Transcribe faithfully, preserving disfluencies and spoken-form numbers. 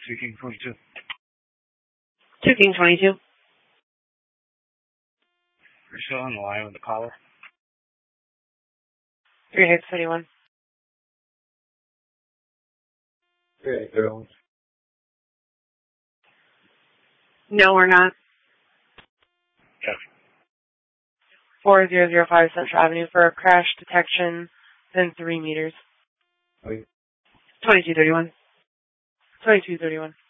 two King twenty-two. two King twenty-two. You're still on the line with the caller? three Hicks thirty-one. three eight zero. No, we're not. Okay. four zero zero five Central Avenue for a crash detection within three meters. Okay. twenty-two thirty-one. twenty-two thirty-one.